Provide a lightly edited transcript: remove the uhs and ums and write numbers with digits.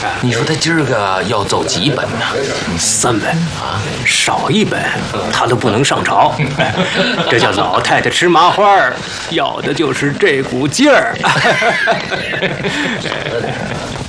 你说他今儿个要奏几本呢 ？3本啊，少1本他都不能上朝。这叫老太太吃麻花，要的就是这股劲儿。